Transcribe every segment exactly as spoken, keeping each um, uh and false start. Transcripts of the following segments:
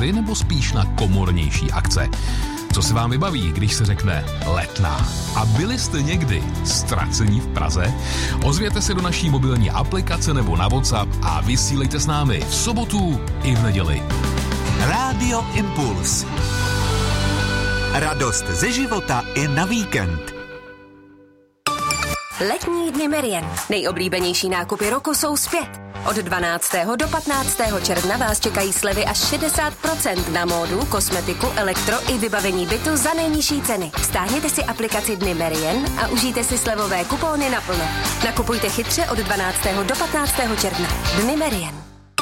festivaly nebo spíš na komornější akce? Co se vám vybaví, když se řekne Letná? A byli jste někdy ztracení v Praze? Ozvěte se do naší mobilní aplikace nebo na WhatsApp a vysílejte s námi v sobotu i v neděli. Rádio Impuls. Radost ze života i na víkend. Letní dny Merian. Nejoblíbenější nákupy roku jsou zpět. Od dvanáctého do patnáctého června vás čekají slevy až šedesát procent na módu, kosmetiku, elektro i vybavení bytu za nejnižší ceny. Stáhněte si aplikaci Dny Merian a užijte si slevové kupóny naplno. Nakupujte chytře od dvanáctého do patnáctého června. Dny Merian.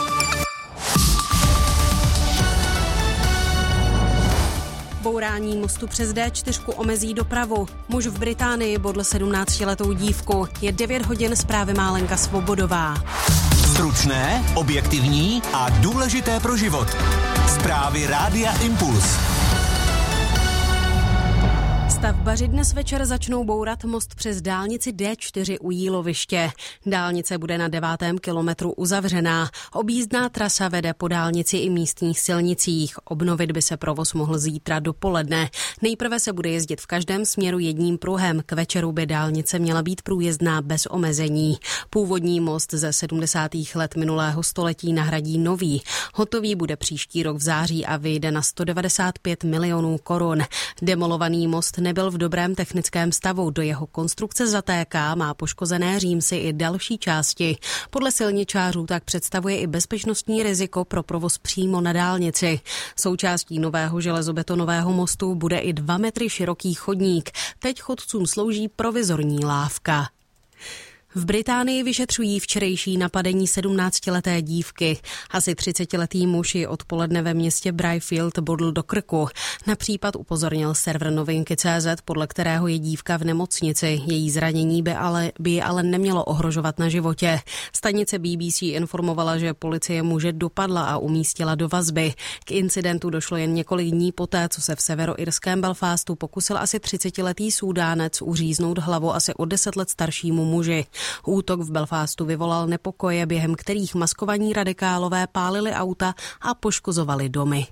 Bourání mostu přes D čtyři omezí dopravu. Muž v Británii bodl sedmnáctiletou dívku. Je devět hodin, zprávy má Lenka Svobodová. Stručné, objektivní a důležité pro život. Zprávy Rádia Impuls. Stavbaři dnes večer začnou bourat most přes dálnici D čtyři u Jíloviště. Dálnice bude na devátém kilometru uzavřená. Objízdná trasa vede po dálnici i místních silnicích. Obnovit by se provoz mohl zítra dopoledne. Nejprve se bude jezdit v každém směru jedním pruhem. K večeru by dálnice měla být průjezdná bez omezení. Původní most ze sedmdesátých let minulého století nahradí nový. Hotový bude příští rok v září a vyjde na sto devadesát pět milionů korun. Demolovaný most nebyl v dobrém technickém stavu, do jeho konstrukce zatéká, má poškozené římsy i další části. Podle silničářů tak představuje i bezpečnostní riziko pro provoz přímo na dálnici. Součástí nového železobetonového mostu bude i dva metry široký chodník. Teď chodcům slouží provizorní lávka. V Británii vyšetřují včerejší napadení sedmnáctileté dívky. Asi třicetiletý muž ji odpoledne ve městě Bryfield bodl do krku. Na případ upozornil server novinky tečka cé zet, podle kterého je dívka v nemocnici. Její zranění by, ale, by ji ale nemělo ohrožovat na životě. Stanice B B C informovala, že policie muže dopadla a umístila do vazby. K incidentu došlo jen několik dní poté, co se v severoirském Belfastu pokusil asi třicetiletý Súdánec uříznout hlavu asi o deset let staršímu muži. Útok v Belfastu vyvolal nepokoje, během kterých maskovaní radikálové pálili auta a poškozovali domy.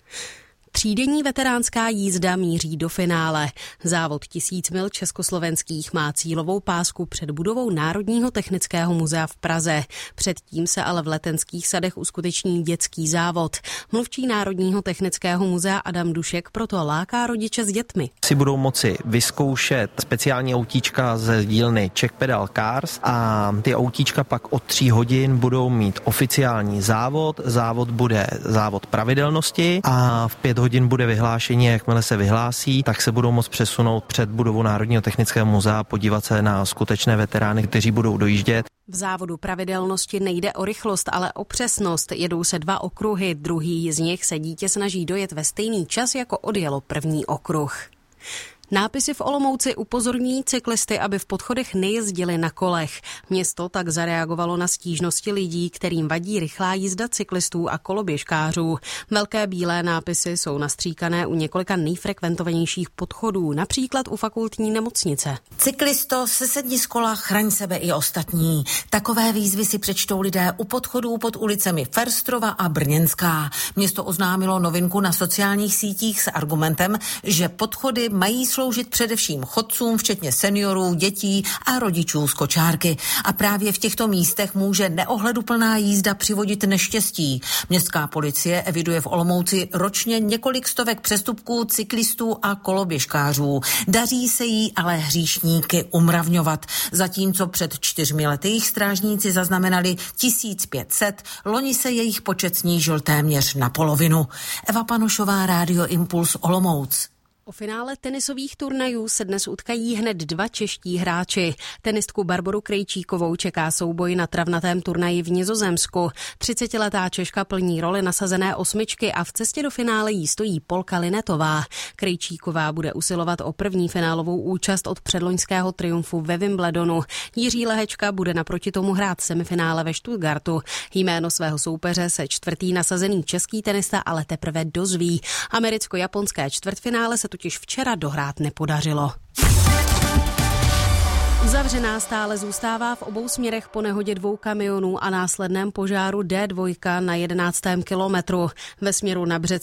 Třídenní veteránská jízda míří do finále. Závod tisíc mil československých má cílovou pásku před budovou Národního technického muzea v Praze. Předtím se ale v Letenských sadech uskuteční dětský závod. Mluvčí Národního technického muzea Adam Dušek proto láká rodiče s dětmi. Si budou moci vyzkoušet speciální autíčka ze dílny Czech Pedal Cars a ty autíčka pak od tří hodin budou mít oficiální závod. Závod bude závod pravidelnosti a v pět hodin bude vyhlášení, jakmile se vyhlásí, tak se budou moct přesunout před budovu Národního technického muzea a podívat se na skutečné veterány, kteří budou dojíždět. V závodu pravidelnosti nejde o rychlost, ale o přesnost. Jedou se dva okruhy, druhý z nich se dítě snaží dojet ve stejný čas, jako odjelo první okruh. Nápisy v Olomouci upozorňují cyklisty, aby v podchodech nejezdili na kolech. Město tak zareagovalo na stížnosti lidí, kterým vadí rychlá jízda cyklistů a koloběžkářů. Velké bílé nápisy jsou nastříkané u několika nejfrekventovanějších podchodů, například u fakultní nemocnice. Cyklisto, sesedni z kola, chraň sebe i ostatní. Takové výzvy si přečtou lidé u podchodů pod ulicemi Ferstrova a Brněnská. Město oznámilo novinku na sociálních sítích s argumentem, že podchody mají sloužit především chodcům, včetně seniorů, dětí a rodičů z kočárky. A právě v těchto místech může neohleduplná jízda přivodit neštěstí. Městská policie eviduje v Olomouci ročně několik stovek přestupků cyklistů a koloběžkářů. Daří se jí ale hříšníky umravňovat. Zatímco před čtyřmi lety jich strážníci zaznamenali tisíc pět set, loni se jejich počet snížil téměř na polovinu. Eva Panušová, Rádio Impuls, Olomouc. O finále tenisových turnajů se dnes utkají hned dva čeští hráči. Tenistku Barboru Krejčíkovou čeká souboj na travnatém turnaji v Nizozemsku. třicetiletá Češka plní roli nasazené osmičky a v cestě do finále jí stojí Polka Linetová. Krejčíková bude usilovat o první finálovou účast od předloňského triumfu ve Wimbledonu. Jiří Lehečka bude naproti tomu hrát semifinále ve Stuttgartu. Jméno svého soupeře se čtvrtý nasazený český tenista ale teprve dozví. Americko-japonské čtvrtfinále se totiž včera dohrát nepodařilo. Uzavřená stále zůstává v obou směrech po nehodě dvou kamionů a následném požáru D dva na jedenáctém kilometru. Ve směru na Břec